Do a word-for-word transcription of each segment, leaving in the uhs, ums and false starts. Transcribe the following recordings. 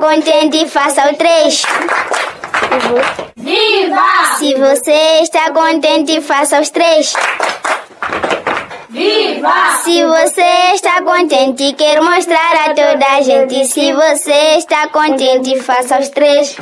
contente, faça o três. Viva! Se você está contente, faça os três. Viva! Se você está contente e quer mostrar a toda a gente. Se você está contente, faça os três.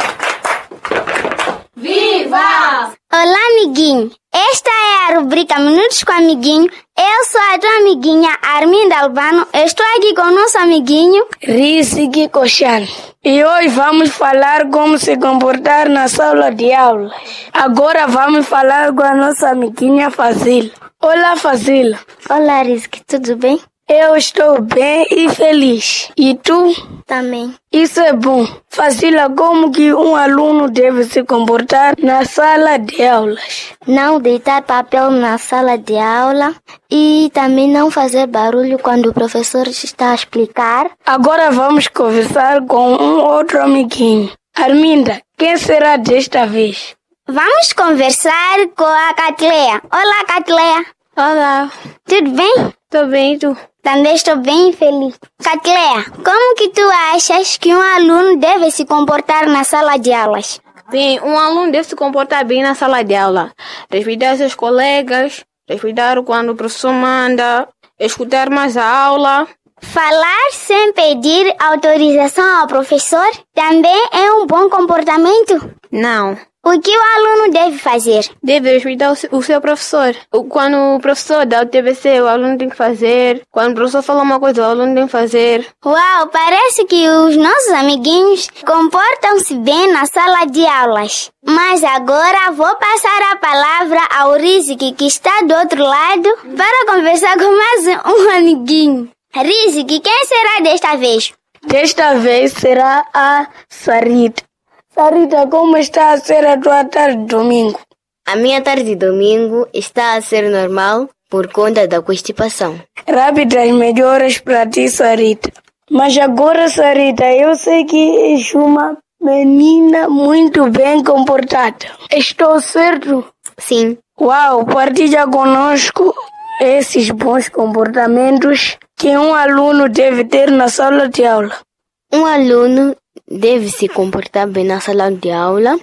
Viva! Olá, amiguinho. Esta é a rubrica Minutos com Amiguinho. Eu sou a tua amiguinha Arminda Albano. Estou aqui com o nosso amiguinho Riziki Koshan. E hoje vamos falar como se comportar na sala de aula. Agora vamos falar com a nossa amiguinha Fazila. Olá, Fazila. Olá, Riziki. Tudo bem? Eu estou bem e feliz. E tu? Também. Isso é bom. Fazila, como que um aluno deve se comportar na sala de aulas? Não deitar papel na sala de aula e também não fazer barulho quando o professor está a explicar. Agora vamos conversar com um outro amiguinho. Arminda, quem será desta vez? Vamos conversar com a Catleia. Olá, Catleia. Olá. Tudo bem? Tô bem, tu? Também estou bem feliz. Catleia, como que tu achas que um aluno deve se comportar na sala de aulas? Bem, um aluno deve se comportar bem na sala de aula. Respeitar seus colegas, respeitar quando o professor manda, escutar mais a aula. Falar sem pedir autorização ao professor também é um bom comportamento? Não. O que o aluno deve fazer? Deve respeitar o seu, o seu professor. Quando o professor dá o T B C, o aluno tem que fazer. Quando o professor fala uma coisa, o aluno tem que fazer. Uau, parece que os nossos amiguinhos comportam-se bem na sala de aulas. Mas agora vou passar a palavra ao Riziki, que está do outro lado, para conversar com mais um amiguinho. Riziki, quem será desta vez? Desta vez será a Sarita. Sarita, como está a ser a tua tarde de domingo? A minha tarde de domingo está a ser normal por conta da constipação. Rápidas melhoras para ti, Sarita. Mas agora, Sarita, eu sei que és uma menina muito bem comportada. Estou certo? Sim. Uau, partilha conosco esses bons comportamentos que um aluno deve ter na sala de aula. Um aluno deve se comportar bem na sala de aula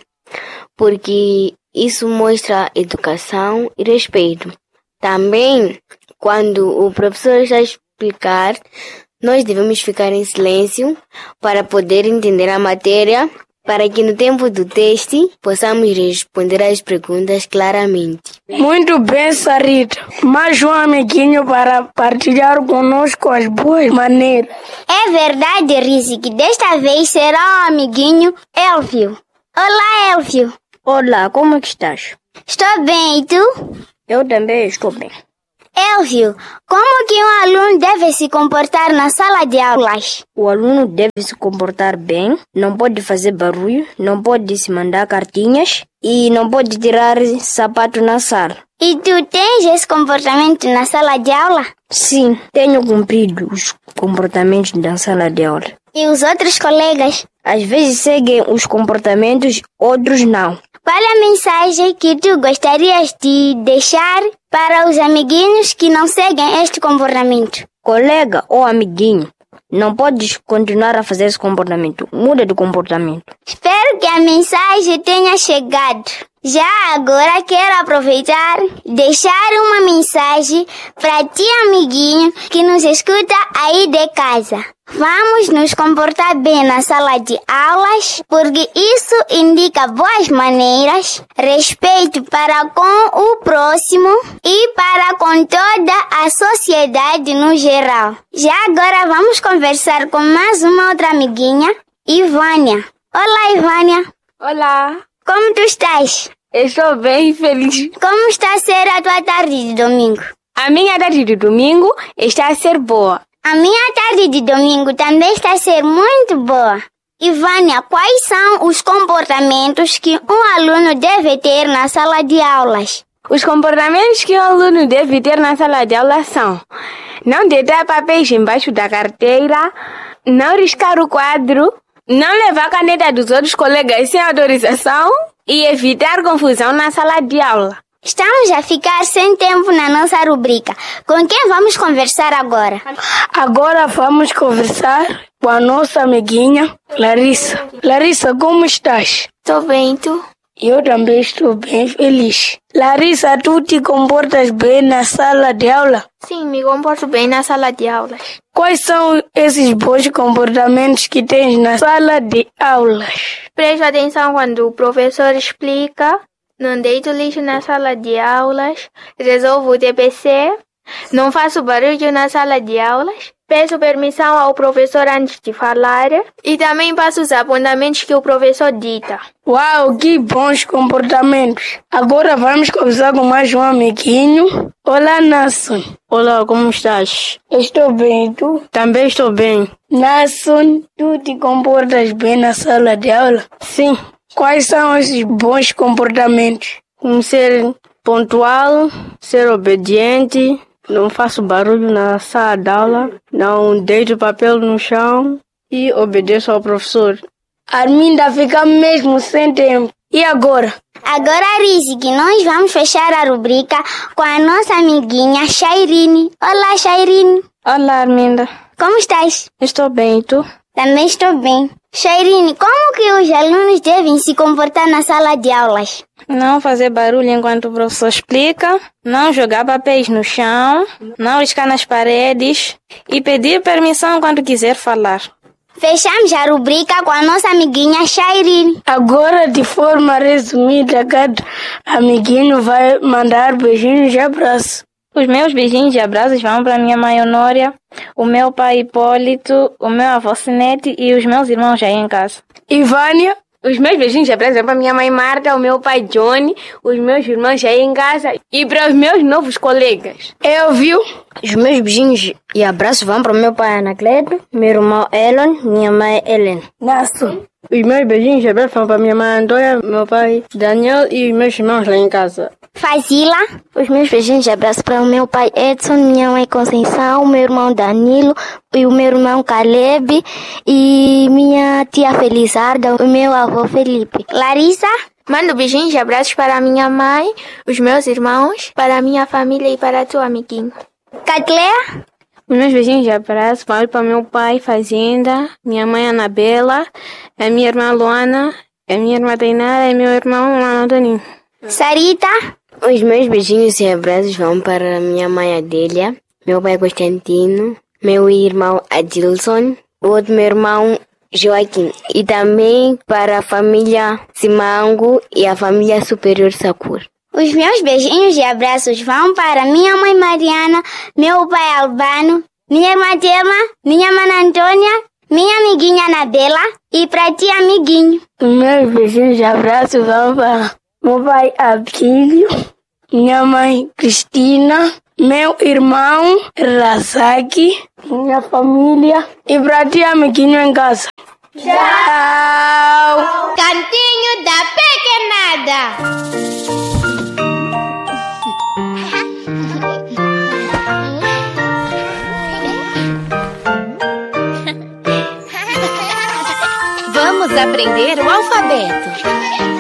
porque isso mostra educação e respeito. Também, quando o professor está a explicar, nós devemos ficar em silêncio para poder entender a matéria, para que no tempo do teste possamos responder as perguntas claramente. Muito bem, Sarita. Mais um amiguinho para partilhar conosco as boas maneiras. É verdade, Riziki. Desta vez será o amiguinho Elvio. Olá, Elvio. Olá, como é que estás? Estou bem, e tu? Eu também estou bem. Elvio, como que um aluno deve se comportar na sala de aulas? O aluno deve se comportar bem, não pode fazer barulho, não pode se mandar cartinhas e não pode tirar sapato na sala. E tu tens esse comportamento na sala de aula? Sim, tenho cumprido os comportamentos da sala de aula. E os outros colegas? Às vezes seguem os comportamentos, outros não. Qual é a mensagem que tu gostarias de deixar para os amiguinhos que não seguem este comportamento? Colega ou amiguinho, não podes continuar a fazer esse comportamento. Muda de comportamento. Espero que a mensagem tenha chegado. Já agora quero aproveitar e deixar uma mensagem para ti, amiguinho, que nos escuta aí de casa. Vamos nos comportar bem na sala de aulas, porque isso indica boas maneiras, respeito para com o próximo e para com toda a sociedade no geral. Já agora vamos conversar com mais uma outra amiguinha, Ivânia. Olá, Ivânia. Olá. Como tu estás? Estou bem feliz. Como está a ser a tua tarde de domingo? A minha tarde de domingo está a ser boa. A minha tarde de domingo também está a ser muito boa. Ivânia, quais são os comportamentos que um aluno deve ter na sala de aulas? Os comportamentos que um aluno deve ter na sala de aula são: não deitar papéis embaixo da carteira, não riscar o quadro, não levar a caneta dos outros colegas sem autorização e evitar confusão na sala de aula. Estamos a ficar sem tempo na nossa rubrica. Com quem vamos conversar agora? Agora vamos conversar com a nossa amiguinha Larissa. Larissa, como estás? Estou bem, tu? Eu também estou bem feliz. Larissa, tu te comportas bem na sala de aula? Sim, me comporto bem na sala de aulas. Quais são esses bons comportamentos que tens na sala de aulas? Presto atenção quando o professor explica, não deito lixo na sala de aulas, resolvo o T P C, não faço barulho na sala de aulas, peço permissão ao professor antes de falar e também passo os apontamentos que o professor dita. Uau, que bons comportamentos! Agora vamos conversar com mais um amiguinho. Olá, Nasson. Olá, como estás? Estou bem, tu? Também estou bem. Nasson, tu te comportas bem na sala de aula? Sim. Quais são esses bons comportamentos? Como ser pontual, ser obediente, não faço barulho na sala de aula, não deito papel no chão e obedeço ao professor. Arminda, fica mesmo sem tempo. E agora? Agora, Rizik, nós vamos fechar a rubrica com a nossa amiguinha Shairine. Olá, Shairine. Olá, Arminda. Como estás? Estou bem, e tu? Também estou bem. Shairine, como que os alunos devem se comportar na sala de aulas? Não fazer barulho enquanto o professor explica, não jogar papéis no chão, não riscar nas paredes e pedir permissão quando quiser falar. Fechamos a rubrica com a nossa amiguinha Shairine. Agora, de forma resumida, cada amiguinho vai mandar beijinhos e abraços. Os meus beijinhos e abraços vão para minha mãe Honória, o meu pai Hipólito, o meu avô Sinete e os meus irmãos aí em casa. Ivânia? Os meus beijinhos e abraços vão para minha mãe Marta, o meu pai Johnny, os meus irmãos aí em casa e para os meus novos colegas. Eu, viu? Os meus beijinhos e abraços vão para o meu pai Anacleto, meu irmão Elon, minha mãe Helen. Nasson. Os meus beijinhos e abraços vão para minha mãe Antônia, meu pai Daniel e os meus irmãos lá em casa. Fazila. Os meus beijinhos e abraços para o meu pai Edson, minha mãe Conceição, o meu irmão Danilo e o meu irmão Caleb e minha tia Felizarda, o meu avô Felipe. Larissa. Mando beijinhos e abraços para a minha mãe, os meus irmãos, para a minha família e para tu, amiguinho. Catlea. Os meus beijinhos e abraços vão para meu pai Fazenda, minha mãe Anabela, a minha irmã Luana, a minha irmã Tainara e meu irmão Antoninho. Sarita. Os meus beijinhos e abraços vão para minha mãe Adélia, meu pai Constantino, meu irmão Adilson, o outro meu irmão Joaquim e também para a família Simango e a família Superior Sakura. Os meus beijinhos e abraços vão para minha mãe Mariana, meu pai Albano, minha irmã Tema, minha mãe Antônia, minha amiguinha Anabela e para ti, amiguinho. Os meus beijinhos e abraços vão para meu pai Abílio, minha mãe Cristina, meu irmão Razaki, minha família e para ti, amiguinho em casa. Tchau! Cantinho da Pequenada. Vamos aprender o alfabeto.